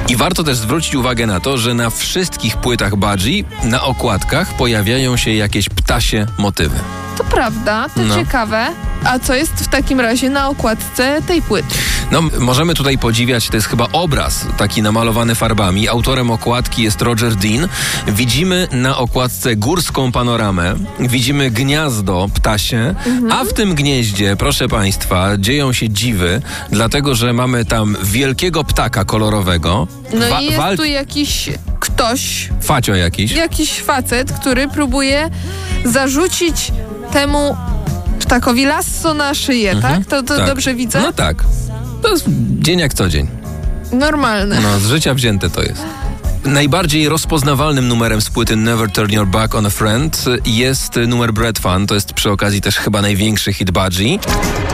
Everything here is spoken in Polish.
I warto też zwrócić uwagę na to, że na wszystkich płytach Budgie na okładkach pojawiają się jakieś ptasie motywy. To prawda, to ciekawe. A co jest w takim razie na okładce tej płyty? No, możemy tutaj podziwiać, to jest chyba obraz taki namalowany farbami. Autorem okładki jest Roger Dean. Widzimy na okładce górską panoramę, widzimy gniazdo ptasie, a w tym gnieździe, proszę Państwa, dzieją się dziwy, dlatego, że mamy tam wielkiego ptaka kolorowego. No i jest tu jakiś ktoś. Facio jakiś. Jakiś facet, który próbuje zarzucić temu ptakowi lasso na szyję, tak? To tak. Dobrze widzę? No tak. To jest dzień jak co dzień. Normalne. No, z życia wzięte to jest. Najbardziej rozpoznawalnym numerem z płyty Never Turn Your Back on a Friend jest numer Bread Fun. To jest przy okazji też chyba największy hit Budgie.